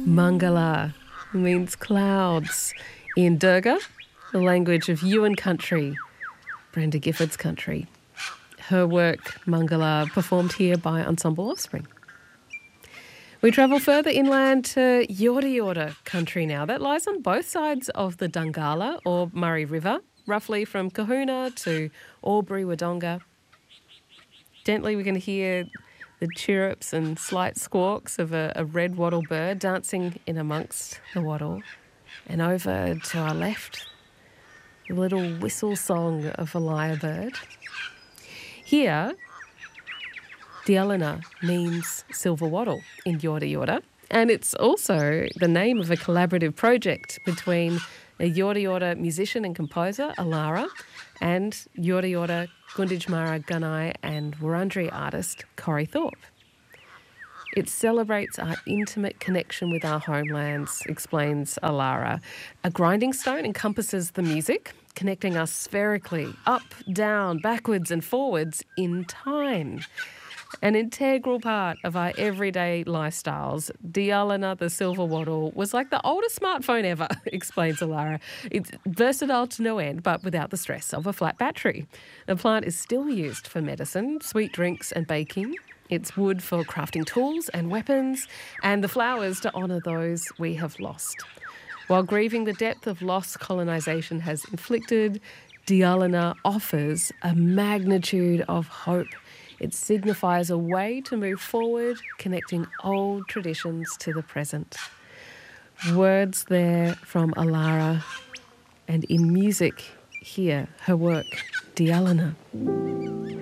Mangala means clouds in Durga, the language of Yuin country, Brenda Gifford's country. Her work, Mangala, performed here by Ensemble Offspring. We travel further inland to Yorta Yorta country now. That lies on both sides of the Dungala or Murray River, roughly from Kahuna to Albury Wodonga. Gently we can hear the chirrups and slight squawks of a red wattle bird dancing in amongst the wattle. And over to our left, the little whistle song of a lyrebird. Here, Dialana means silver wattle in Yorta Yorta, and it's also the name of a collaborative project between a Yorta Yorta musician and composer, Alara, and Yorta Yorta Gunditjmara Gunai and Wurundjeri artist, Corrie Thorpe. It celebrates our intimate connection with our homelands, explains Alara. A grinding stone encompasses the music, connecting us spherically, up, down, backwards and forwards in time. An integral part of our everyday lifestyles, Dialana the silver wattle was like the oldest smartphone ever, explains Alara. It's versatile to no end, but without the stress of a flat battery. The plant is still used for medicine, sweet drinks and baking. It's wood for crafting tools and weapons, and the flowers to honour those we have lost. While grieving the depth of loss colonisation has inflicted, Dialana offers a magnitude of hope. It signifies a way to move forward, connecting old traditions to the present. Words there from Alara, and in music, here, her work, Dialana.